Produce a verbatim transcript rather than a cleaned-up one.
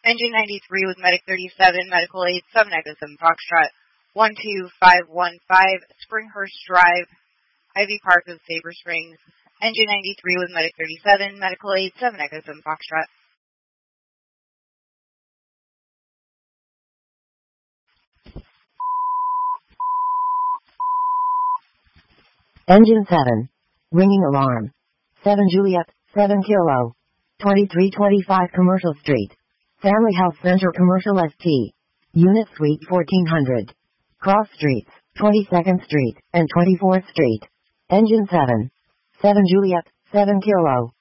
Engine ninety-three with Medic thirty-seven, Medical Aid, seven Echo seven Foxtrot, one two five one five, Springhurst Drive, Ivy Park of Sabre Springs. Engine ninety-three with Medic thirty-seven, Medical Aid, seven Echo seven Foxtrot. Engine seven. Ringing alarm. seven Juliet, seven Kilo. twenty-three twenty-five Commercial Street. Family Health Center Commercial S T. Unit Suite fourteen hundred. Cross Streets, twenty-second Street, and twenty-fourth Street. Engine seven. seven Juliet, seven Kilo.